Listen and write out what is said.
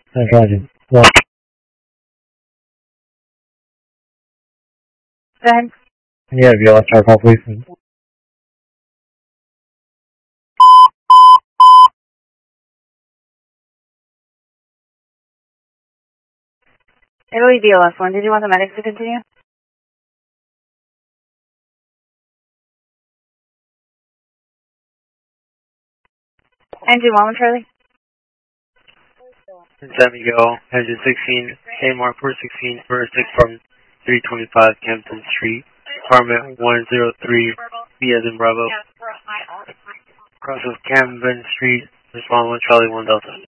Roger. Well, Go ahead. yeah, if you want to start call, please. Italy DLS 1. Did you want the medics to continue? Engine 1 with Charlie. San Miguel, engine 16, AMR 416, first 6 from 325 Campton Street, apartment 103, B as in Bravo. Cross of Camden Street, respond 1 Charlie 1 Delta.